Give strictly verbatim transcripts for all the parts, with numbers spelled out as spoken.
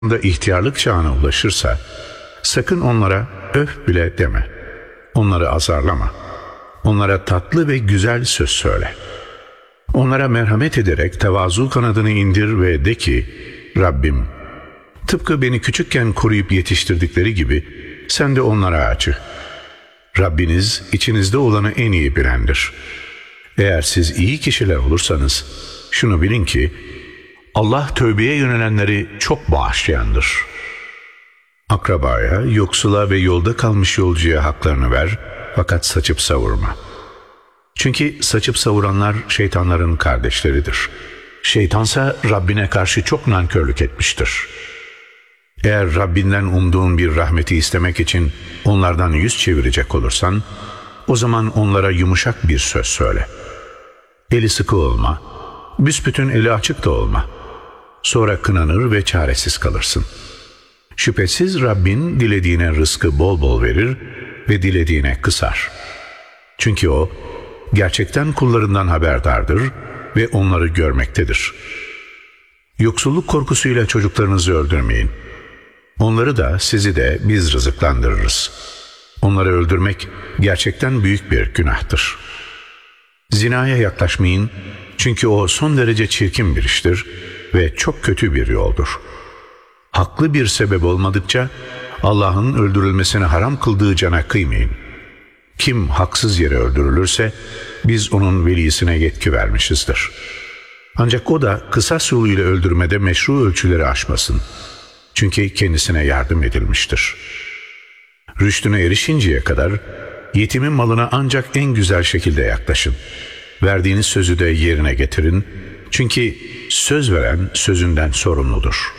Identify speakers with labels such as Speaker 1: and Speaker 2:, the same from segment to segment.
Speaker 1: da ihtiyarlık çağına ulaşırsa sakın onlara öf bile deme. Onları azarlama. Onlara tatlı ve güzel söz söyle. Onlara merhamet ederek tevazu kanadını indir ve de ki, Rabbim, tıpkı beni küçükken koruyup yetiştirdikleri gibi sen de onlara acı. Rabbiniz içinizde olanı en iyi bilendir. Eğer siz iyi kişiler olursanız şunu bilin ki Allah tövbeye yönelenleri çok bağışlayandır. Akrabaya, yoksula ve yolda kalmış yolcuya haklarını ver, fakat saçıp savurma. Çünkü saçıp savuranlar şeytanların kardeşleridir. Şeytansa Rabbine karşı çok nankörlük etmiştir. Eğer Rabbinden umduğun bir rahmeti istemek için onlardan yüz çevirecek olursan, o zaman onlara yumuşak bir söz söyle. Eli sıkı olma, büsbütün eli açık da olma. Sonra kınanır ve çaresiz kalırsın. Şüphesiz Rabbin dilediğine rızkı bol bol verir ve dilediğine kısar. Çünkü O, gerçekten kullarından haberdardır ve onları görmektedir. Yoksulluk korkusuyla çocuklarınızı öldürmeyin. Onları da sizi de biz rızıklandırırız. Onları öldürmek gerçekten büyük bir günahtır. Zinaya yaklaşmayın, çünkü o son derece çirkin bir iştir ve çok kötü bir yoldur. Haklı bir sebep olmadıkça Allah'ın öldürülmesini haram kıldığı cana kıymayın. Kim haksız yere öldürülürse biz onun velisine yetki vermişizdir. Ancak o da kısas yoluyla öldürmede meşru ölçüleri aşmasın. Çünkü kendisine yardım edilmiştir. Rüştüne erişinceye kadar yetimin malına ancak en güzel şekilde yaklaşın. Verdiğiniz sözü de yerine getirin. Çünkü söz veren sözünden sorumludur.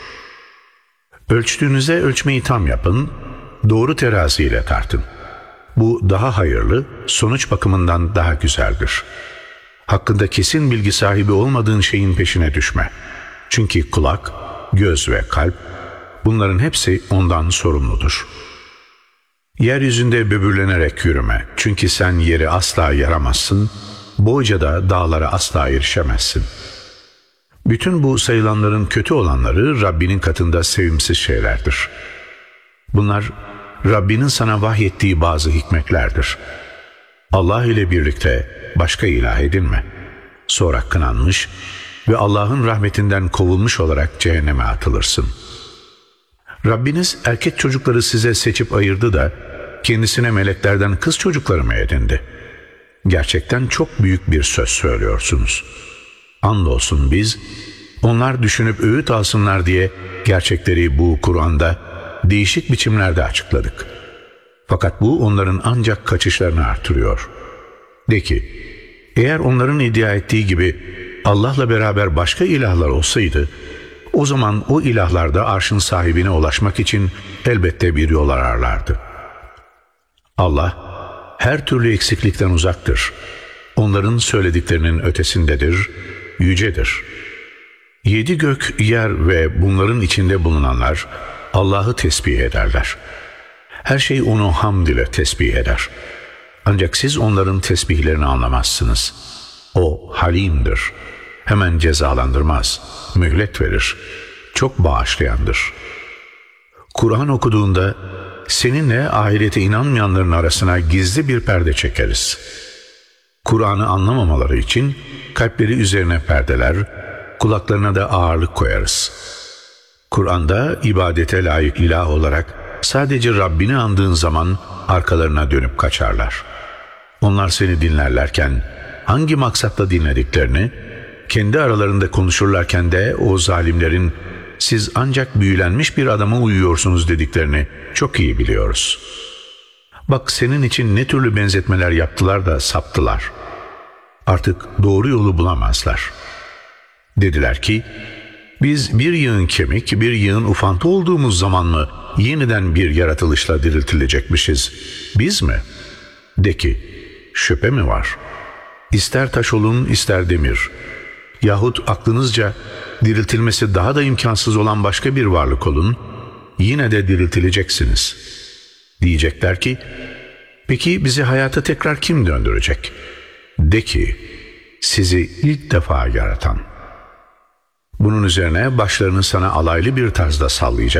Speaker 1: Ölçtüğünüzde ölçmeyi tam yapın, doğru teraziyle tartın. Bu daha hayırlı, sonuç bakımından daha güzeldir. Hakkında kesin bilgi sahibi olmadığın şeyin peşine düşme. Çünkü kulak, göz ve kalp, bunların hepsi ondan sorumludur. Yeryüzünde böbürlenerek yürüme. Çünkü sen yeri asla yaramazsın, boyca da dağlara asla erişemezsin. Bütün bu sayılanların kötü olanları Rabbinin katında sevimsiz şeylerdir. Bunlar Rabbinin sana vahyettiği bazı hikmetlerdir. Allah ile birlikte başka ilah edinme. Sonra kınanmış ve Allah'ın rahmetinden kovulmuş olarak cehenneme atılırsın. Rabbiniz erkek çocukları size seçip ayırdı da kendisine meleklerden kız çocukları mı edindi? Gerçekten çok büyük bir söz söylüyorsunuz. Andolsun biz, onlar düşünüp öğüt alsınlar diye gerçekleri bu Kur'an'da değişik biçimlerde açıkladık. Fakat bu onların ancak kaçışlarını artırıyor. De ki, eğer onların iddia ettiği gibi Allah'la beraber başka ilahlar olsaydı, o zaman o ilahlar da arşın sahibine ulaşmak için elbette bir yol ararlardı. Allah her türlü eksiklikten uzaktır. Onların söylediklerinin ötesindedir, yücedir. Yedi gök, yer ve bunların içinde bulunanlar Allah'ı tesbih ederler. Her şey onu hamd ile tesbih eder. Ancak siz onların tesbihlerini anlamazsınız. O halimdir. Hemen cezalandırmaz, mühlet verir. Çok bağışlayandır. Kur'an okuduğunda seninle ahirete inanmayanların arasına gizli bir perde çekeriz. Kur'an'ı anlamamaları için kalpleri üzerine perdeler, kulaklarına da ağırlık koyarız. Kur'an'da ibadete layık ilah olarak sadece Rabbini andığın zaman arkalarına dönüp kaçarlar. Onlar seni dinlerlerken hangi maksatla dinlediklerini, kendi aralarında konuşurlarken de o zalimlerin siz ancak büyülenmiş bir adama uyuyorsunuz dediklerini çok iyi biliyoruz. Bak senin için ne türlü benzetmeler yaptılar da saptılar. Artık doğru yolu bulamazlar. Dediler ki, biz bir yığın kemik, bir yığın ufantı olduğumuz zaman mı yeniden bir yaratılışla diriltilecekmişiz? Biz mi? De ki, şüphe mi var? İster taş olun, ister demir. Yahut aklınızca diriltilmesi daha da imkansız olan başka bir varlık olun, yine de diriltileceksiniz. Diyecekler ki, peki bizi hayata tekrar kim döndürecek? De ki, sizi ilk defa yaratan. Bunun üzerine başlarını sana alaylı bir tarzda sallayacak